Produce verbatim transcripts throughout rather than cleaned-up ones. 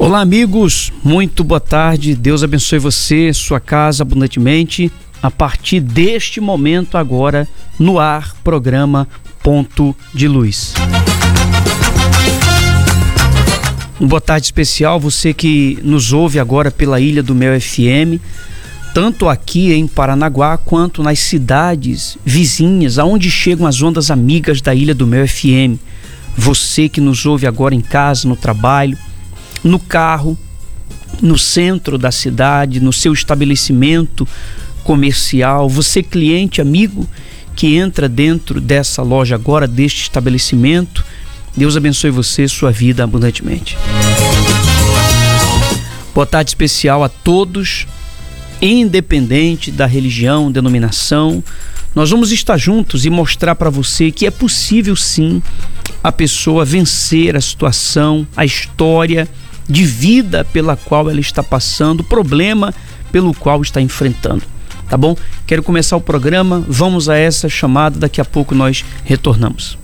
Olá, amigos, muito boa tarde. Deus abençoe você, sua casa abundantemente. A partir deste momento agora no ar, programa Ponto de Luz. Uma boa tarde especial você que nos ouve agora pela Ilha do Mel F M, tanto aqui em Paranaguá quanto nas cidades vizinhas, aonde chegam as ondas amigas da Ilha do Mel F M. Você que nos ouve agora em casa, no trabalho, no carro, no centro da cidade, no seu estabelecimento comercial, você cliente, amigo que entra dentro dessa loja agora, deste estabelecimento, Deus abençoe você, sua vida abundantemente. Boa tarde especial a todos, independente da religião, denominação. Nós vamos estar juntos e mostrar para você que é possível sim a pessoa vencer a situação, a história de vida pela qual ela está passando, o problema pelo qual está enfrentando. Tá bom? Quero começar o programa, vamos a essa chamada, daqui a pouco nós retornamos.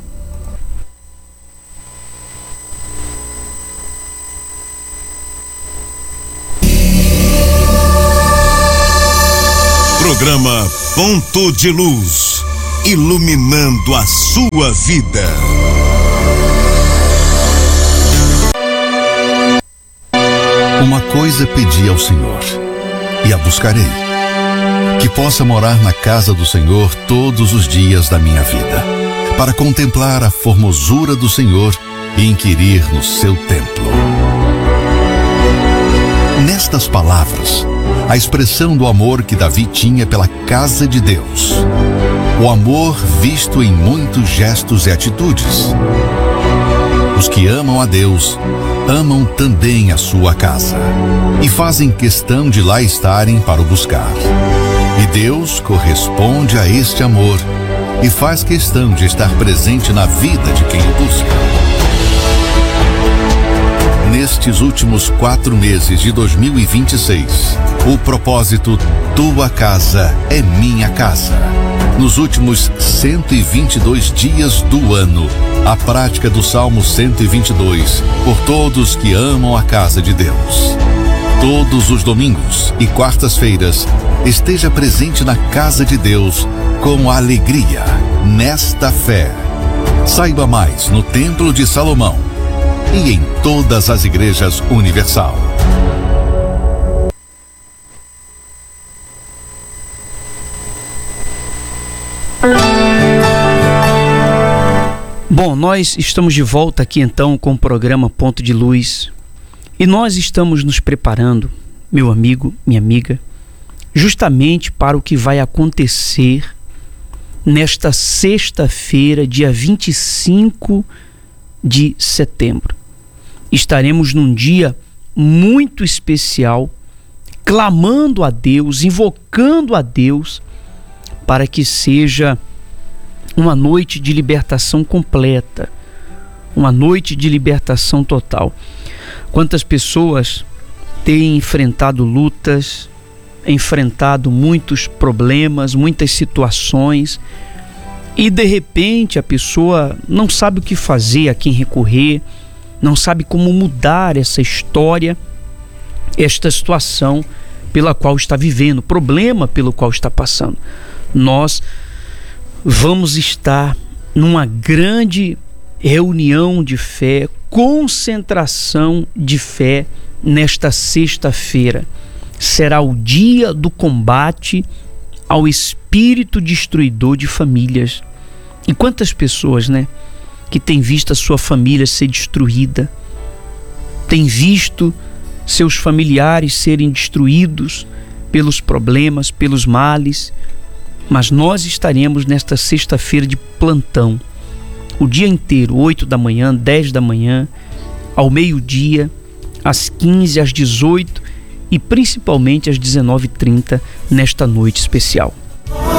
Programa Ponto de Luz, iluminando a sua vida. Uma coisa pedi ao Senhor, e a buscarei, que possa morar na casa do Senhor todos os dias da minha vida, para contemplar a formosura do Senhor e inquirir no seu templo. Nestas palavras, a expressão do amor que Davi tinha pela casa de Deus. O amor visto em muitos gestos e atitudes. Os que amam a Deus, amam também a sua casa e fazem questão de lá estarem para o buscar. E Deus corresponde a este amor e faz questão de estar presente na vida de quem o busca. Nestes últimos quatro meses de dois mil e vinte e seis, o propósito Tua Casa é Minha Casa. Nos últimos cento e vinte e dois dias do ano, a prática do Salmo cento e vinte e dois, por todos que amam a casa de Deus. Todos os domingos e quartas-feiras, esteja presente na casa de Deus com alegria, nesta fé. Saiba mais no Templo de Salomão e em todas as igrejas universal. Bom, nós estamos de volta aqui então com o programa Ponto de Luz e nós estamos nos preparando, meu amigo, minha amiga, justamente para o que vai acontecer nesta sexta-feira, dia vinte e cinco de setembro. Estaremos num dia muito especial, clamando a Deus, invocando a Deus para que seja uma noite de libertação completa, uma noite de libertação total. Quantas pessoas têm enfrentado lutas, enfrentado muitos problemas, muitas situações, e de repente a pessoa não sabe o que fazer, a quem recorrer, não sabe como mudar essa história, esta situação pela qual está vivendo, o problema pelo qual está passando. Nós vamos estar numa grande reunião de fé, concentração de fé nesta sexta-feira. Será o dia do combate ao espírito destruidor de famílias. E quantas pessoas, né, que têm visto a sua família ser destruída, têm visto seus familiares serem destruídos pelos problemas, pelos males. Mas nós estaremos nesta sexta-feira de plantão, o dia inteiro, oito da manhã, dez da manhã, ao meio-dia, às quinze, às dezoito e principalmente às dezenove e trinta nesta noite especial.